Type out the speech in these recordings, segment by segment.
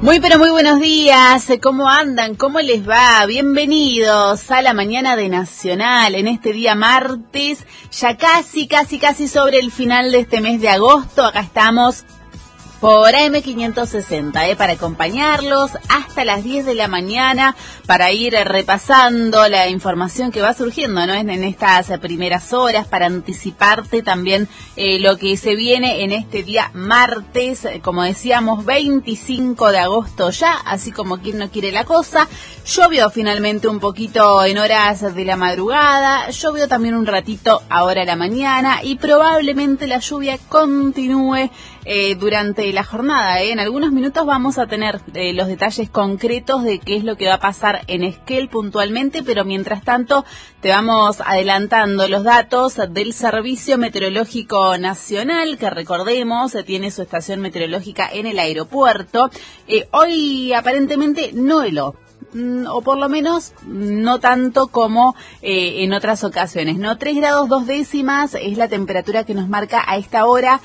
Muy pero muy buenos días, ¿cómo andan? ¿Cómo les va? Bienvenidos a la mañana de Nacional en este día martes, ya casi sobre el final de este mes de agosto. Acá estamos por AM560, para acompañarlos hasta las 10 de la mañana para ir repasando la información que va surgiendo, ¿no? En estas primeras horas, para anticiparte también lo que se viene en este día martes, como decíamos, 25 de agosto ya, así como quien no quiere la cosa. Llovió finalmente un poquito en horas de la madrugada, llovió también un ratito ahora a la mañana y probablemente la lluvia continúe durante la jornada. En algunos minutos vamos a tener los detalles concretos de qué es lo que va a pasar en Esquel puntualmente, pero mientras tanto te vamos adelantando los datos del Servicio Meteorológico Nacional, que recordemos tiene su estación meteorológica en el aeropuerto. Hoy aparentemente no heló, o por lo menos no tanto como en otras ocasiones, ¿no? 3 grados 2 décimas es la temperatura que nos marca a esta hora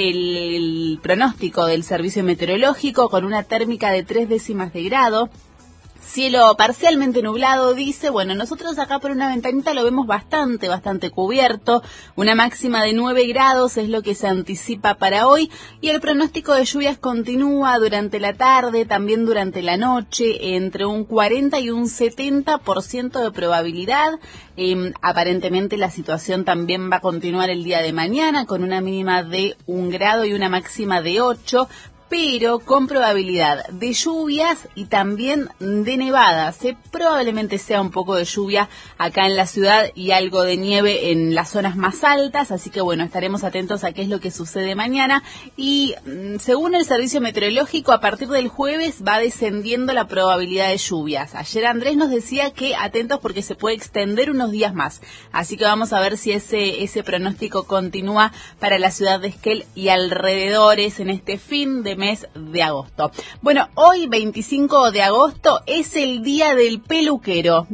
el pronóstico del servicio meteorológico, con una térmica de 3 décimas de grado. Cielo parcialmente nublado, dice. Bueno, nosotros acá por una ventanita lo vemos bastante cubierto. Una máxima de 9 grados es lo que se anticipa para hoy. Y el pronóstico de lluvias continúa durante la tarde, también durante la noche, entre un 40 y un 70% de probabilidad. Aparentemente la situación también va a continuar el día de mañana, con una mínima de 1 grado y una máxima de 8. Pero con probabilidad de lluvias y también de nevadas. Probablemente sea un poco de lluvia acá en la ciudad y algo de nieve en las zonas más altas, así que bueno, estaremos atentos a qué es lo que sucede mañana. Y según el servicio meteorológico, a partir del jueves va descendiendo la probabilidad de lluvias. Ayer Andrés nos decía que atentos porque se puede extender unos días más, así que vamos a ver si ese pronóstico continúa para la ciudad de Esquel y alrededores en este fin de mes de agosto. Bueno, hoy 25 de agosto es el día del peluquero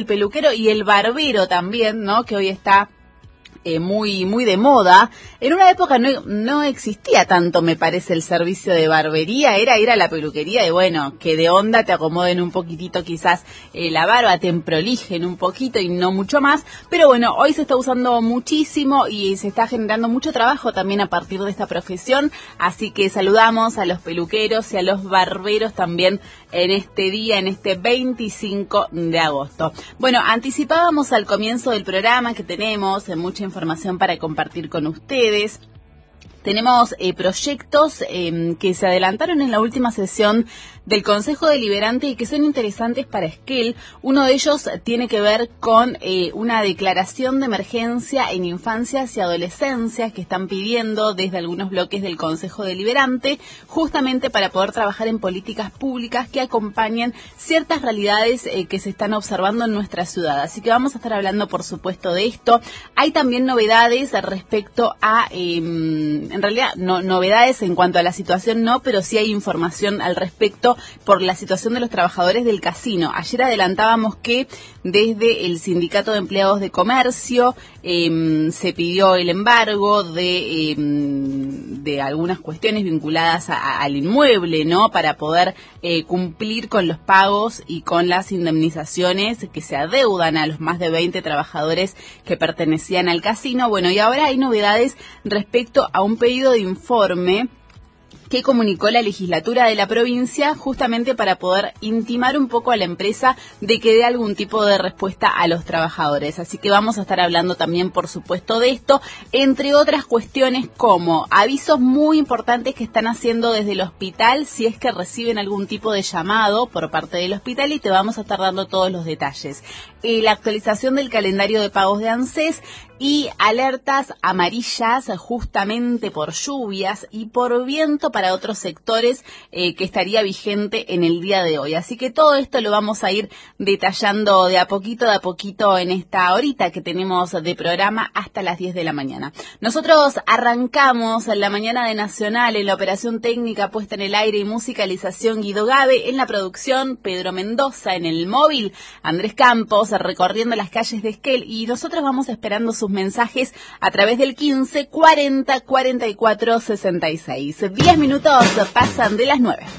y el barbero también, ¿no? Que hoy está muy de moda. En una época no existía tanto, me parece, el servicio de barbería, era ir a la peluquería y bueno, que de onda te acomoden un poquitito quizás la barba, te emprolijen un poquito y no mucho más, pero bueno, hoy se está usando muchísimo y se está generando mucho trabajo también a partir de esta profesión, así que saludamos a los peluqueros y a los barberos también en este día, en este 25 de agosto. Bueno, anticipábamos al comienzo del programa que tenemos mucha información para compartir con ustedes. Tenemos proyectos que se adelantaron en la última sesión del Consejo Deliberante y que son interesantes para Esquel. Uno de ellos tiene que ver con una declaración de emergencia en infancias y adolescencias que están pidiendo desde algunos bloques del Consejo Deliberante, justamente para poder trabajar en políticas públicas que acompañen ciertas realidades que se están observando en nuestra ciudad. Así que vamos a estar hablando, por supuesto, de esto. Hay también novedades respecto a, en realidad, no novedades en cuanto a la situación, no, pero sí hay información al respecto por la situación de los trabajadores del casino. Ayer adelantábamos que desde el Sindicato de Empleados de Comercio se pidió el embargo de algunas cuestiones vinculadas al inmueble, ¿no? Para poder cumplir con los pagos y con las indemnizaciones que se adeudan a los más de 20 trabajadores que pertenecían al casino. Bueno, y ahora hay novedades respecto a un pedido de informe que comunicó la legislatura de la provincia justamente para poder intimar un poco a la empresa de que dé algún tipo de respuesta a los trabajadores. Así que vamos a estar hablando también, por supuesto, de esto, entre otras cuestiones como avisos muy importantes que están haciendo desde el hospital si es que reciben algún tipo de llamado por parte del hospital, y te vamos a estar dando todos los detalles. La actualización del calendario de pagos de ANSES y alertas amarillas justamente por lluvias y por viento para otros sectores que estaría vigente en el día de hoy. Así que todo esto lo vamos a ir detallando de a poquito en esta horita que tenemos de programa hasta las 10 de la mañana. Nosotros arrancamos en la mañana de Nacional en la operación técnica, puesta en el aire y musicalización Guido Gabe, en la producción Pedro Mendoza, en el móvil Andrés Campos, recorriendo las calles de Esquel, y nosotros vamos esperando sus mensajes a través del 15 40 44 66. 10 minutos pasan de las 9.